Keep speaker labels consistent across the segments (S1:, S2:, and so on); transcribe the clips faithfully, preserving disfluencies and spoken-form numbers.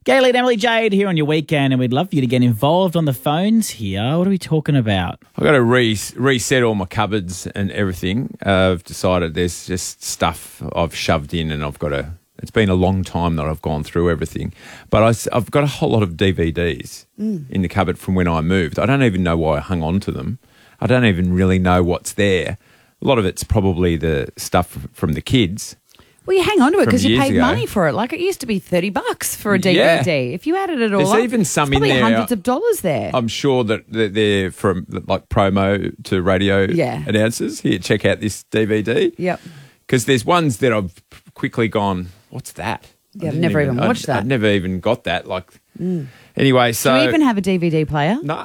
S1: Gaylene, Emily, Jade here on your weekend, and we'd love for you to get involved on the phones here. What are we talking about?
S2: I've got to re- reset all my cupboards and everything. Uh, I've decided there's just stuff I've shoved in and I've got to... It's been a long time that I've gone through everything. But I, I've got a whole lot of D V Ds mm. in the cupboard from when I moved. I don't even know why I hung on to them. I don't even really know what's there. A lot of it's probably the stuff from the kids.
S3: Well, you hang on to it because you paid
S2: ago.
S3: money for it. Like it used to be thirty bucks for a D V D. Yeah. If you added it all
S2: There's
S3: up,
S2: even some
S3: it's
S2: in there.
S3: hundreds of dollars there.
S2: I'm sure that they're from like promo to radio
S3: yeah.
S2: announcers. Here, check out this D V D.
S3: Yep.
S2: Because there's ones that I've quickly gone, what's that?
S3: Yeah, I've never even, even watched
S2: I'd,
S3: that.
S2: I've never even got that. Like, mm. Anyway, so...
S3: Do you even have a D V D player?
S2: No.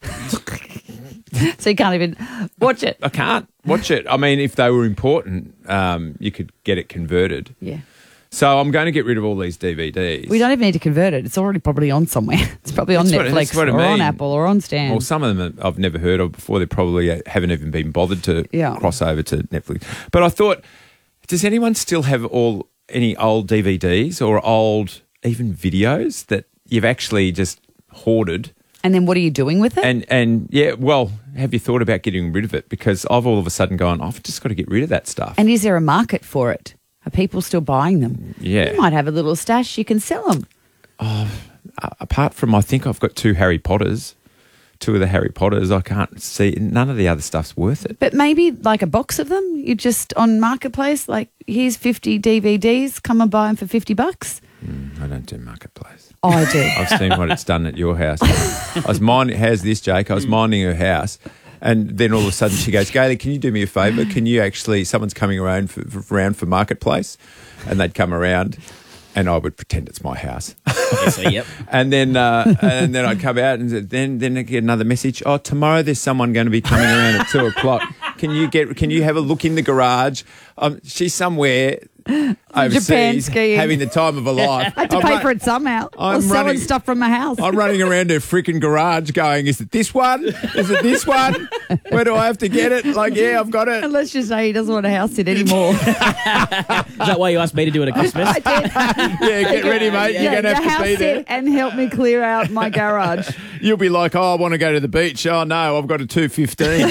S3: So you can't even watch it?
S2: I can't watch it. I mean, if they were important, um, you could get it converted.
S3: Yeah.
S2: So I'm going to get rid of all these D V Ds.
S3: We don't even need to convert it. It's already probably on somewhere. It's probably on
S2: that's
S3: Netflix
S2: what,
S3: or
S2: I mean.
S3: on Apple or on Stan.
S2: Well, some of them I've never heard of before. They probably haven't even been bothered to
S3: yeah.
S2: cross over to Netflix. But I thought, does anyone still have all any old D V Ds or old even videos that you've actually just hoarded?
S3: And then what are you doing with it?
S2: And, and yeah, well, have you thought about getting rid of it? Because I've all of a sudden gone, I've just got to get rid of that stuff.
S3: And is there a market for it? Are people still buying them?
S2: Yeah.
S3: You might have a little stash. You can sell them.
S2: Oh, apart from, I think I've got two Harry Potters. Two of the Harry Potters, I can't see. None of the other stuff's worth it.
S3: But maybe like a box of them, you just on Marketplace, like here's fifty D V Ds, come and buy them for fifty bucks.
S2: Mm, I don't do Marketplace.
S3: Oh, I do.
S2: I've seen what it's done at your house. I was minding, how's this, Jake? I was minding her house, and then all of a sudden she goes, Gayley, can you do me a favour? Can you actually, someone's coming around for, for, around for Marketplace, and they'd come around, and I would pretend it's my house.
S1: Yes, yep.
S2: And then uh, and then I'd come out, and then then I'd get another message. Oh, tomorrow there's someone going to be coming around at two o'clock. Can you get? Can you have a look in the garage? Um, she's somewhere overseas having the time of her life.
S3: I had to
S2: I'm
S3: pay
S2: run-
S3: for it somehow.
S2: I'm
S3: or selling
S2: running-
S3: stuff from my house.
S2: I'm running around her freaking garage going, is it this one? Is it this one? Where do I have to get it? Like, yeah, I've got it.
S3: And let's just say he doesn't want a house sit anymore.
S1: Is that why you asked me to do it at Christmas?
S3: I did.
S2: Yeah, get ready, mate. You're
S3: Yeah,
S2: going to
S3: your
S2: have to
S3: house
S2: be there.
S3: sit and help me clear out my garage.
S2: You'll be like, oh, I want to go to the beach. Oh, no, I've got a two fifteen.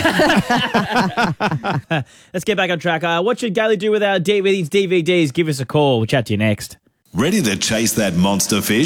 S1: Let's get back on track. Uh, what should Gayley do with our D V Ds, D V Ds? Give us a call. We'll chat to you next.
S4: Ready to chase that monster fish?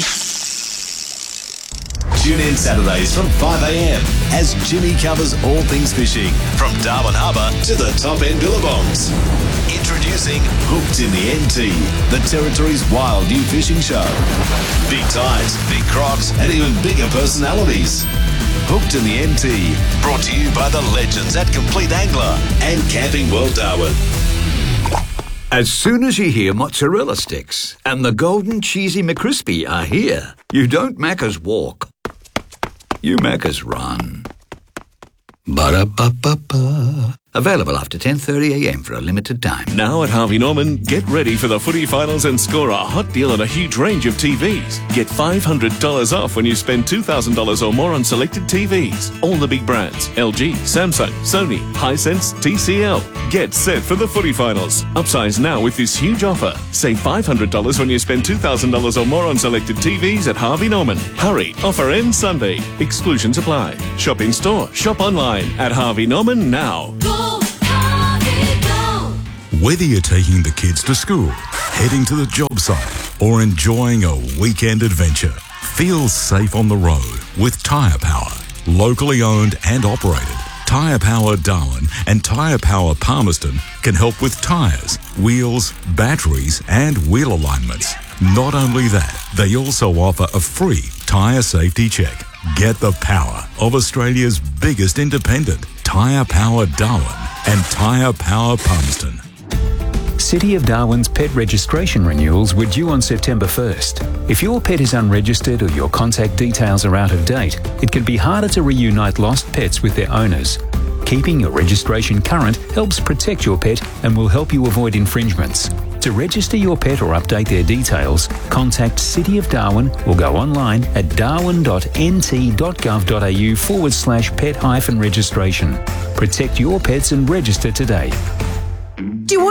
S4: Tune in Saturdays from five a.m. as Jimmy covers all things fishing, from Darwin Harbour to the top end billabongs. Introducing Hooked in the N T, the Territory's wild new fishing show. Big tides, big crocs, and even bigger personalities. Hooked in the N T, brought to you by the legends at Complete Angler and Camping World Darwin.
S5: As soon as you hear mozzarella sticks and the golden cheesy McCrispy are here, you don't Macca's walk. You Macca's run. Ba-da-ba-ba-ba. Available after ten thirty a.m. for a limited time.
S6: Now at Harvey Norman, get ready for the footy finals and score a hot deal on a huge range of T Vs. Get five hundred dollars off when you spend two thousand dollars or more on selected T Vs. All the big brands: L G, Samsung, Sony, Hisense, T C L. Get set for the footy finals. Upsize now with this huge offer. Save five hundred dollars when you spend two thousand dollars or more on selected T Vs at Harvey Norman. Hurry, offer ends Sunday. Exclusions apply. Shop in store, shop online at Harvey Norman now.
S7: Whether you're taking the kids to school, heading to the job site, or enjoying a weekend adventure, feel safe on the road with Tyre Power. Locally owned and operated, Tyre Power Darwin and Tyre Power Palmerston can help with tyres, wheels, batteries, and wheel alignments. Not only that, they also offer a free tyre safety check. Get the power of Australia's biggest independent, Tyre Power Darwin and Tyre Power Palmerston.
S8: City of Darwin's pet registration renewals were due on September first. If your pet is unregistered or your contact details are out of date, it can be harder to reunite lost pets with their owners. Keeping your registration current helps protect your pet and will help you avoid infringements. To register your pet or update their details, contact City of Darwin or go online at darwin.nt.gov.au forward slash pet hyphen registration. Protect your pets and register today.
S9: Do you want to win a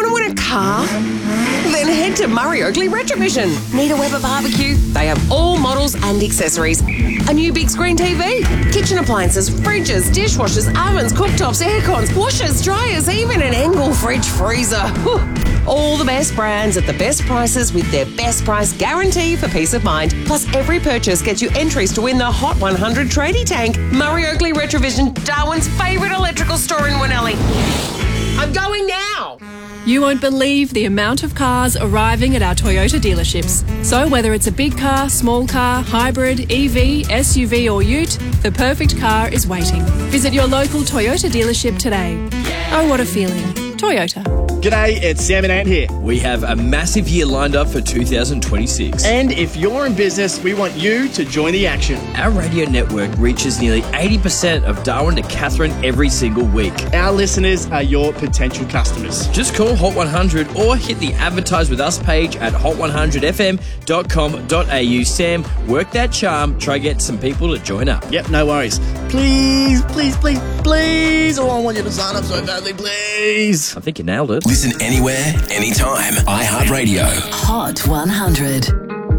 S9: car? Then head to Murray Oakley Retrovision. Need a Weber barbecue? They have all models and accessories. A new big screen T V, kitchen appliances, fridges, dishwashers, ovens, cooktops, aircons, washers, dryers, even an Engel fridge freezer. Whew. All the best brands at the best prices with their best price guarantee for peace of mind. Plus, every purchase gets you entries to win the Hot one hundred tradie tank. Murray Oakley Retrovision, Darwin's favourite electrical store in Winnelly. I'm going now.
S10: You won't believe the amount of cars arriving at our Toyota dealerships. So whether it's a big car, small car, hybrid, E V, S U V or ute, the perfect car is waiting. Visit your local Toyota dealership today. Oh, what a feeling. Toyota.
S11: G'day, it's Sam and Ant here.
S12: We have a massive year lined up for two thousand twenty-six.
S11: And if you're in business, we want you to join the action.
S12: Our radio network reaches nearly eighty percent of Darwin to Katherine every single week.
S11: Our listeners are your potential customers.
S12: Just call Hot one hundred or hit the Advertise With Us page at hot one hundred f m dot com dot a u. Sam, work that charm. Try get some people to join up.
S11: Yep, no worries. Please, please, please, please. Oh, I want you to sign up so badly, please.
S12: I think you nailed it.
S4: Listen anywhere, anytime. iHeartRadio.
S13: Hot one hundred.